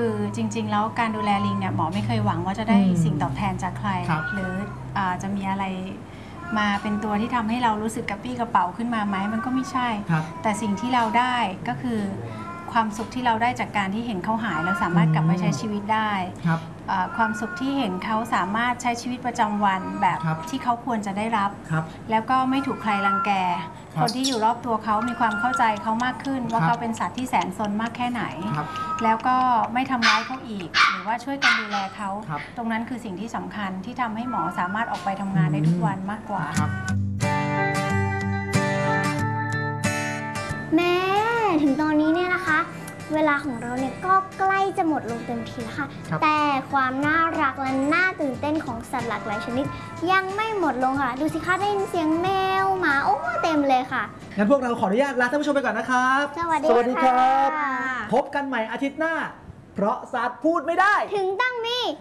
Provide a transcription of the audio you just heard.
คือจริงๆแล้วการดูแลลิงเนี่ยหมอไม่เคยหวังว่าจะได้สิ่งตอบแทนจากใครหรือจะมีอะไรมาเป็นตัวที่ทำให้เรารู้สึกกระปี้กระเป๋าขึ้นมาไหมมันก็ไม่ใช่แต่สิ่งที่เราได้ก็คือความสุขที่เราได้จากการที่เห็นเขาหายแล้วสามารถกลับไปใช้ชีวิตได้ความสุขที่เห็นเขาสามารถใช้ชีวิตประจำวันแบบที่เขาควรจะได้รับแล้วก็ไม่ถูกใครรังแกคนที่อยู่รอบตัวเขามีความเข้าใจเขามากขึ้นว่าเขาเป็นสัตว์ที่แสนซนมากแค่ไหนแล้วก็ไม่ทำร้ายเขาอีกหรือว่าช่วยกันดูแลเขาตรงนั้นคือสิ่งที่สำคัญที่ทำให้หมอสามารถออกไปทำงานได้ทุกวันมากกว่าแม่ถึงตอนนี้เนี่ยนะคะเวลาของเราเนี่ยก็ใกล้จะหมดลงเต็มทีแล้วค่ะแต่ความน่ารักและน่าตื่นเต้นของสัตว์หลากหลายชนิดยังไม่หมดลงค่ะดูสิคะได้ยินเสียงแมวหมาโอ้เต็มเลยค่ะงั้นพวกเราขออนุญาตลาท่านผู้ชมไปก่อนนะครับสวัสดีครับพบกันใหม่อาทิตย์หน้าเพราะสัตว์พูดไม่ได้ถึงต้องมี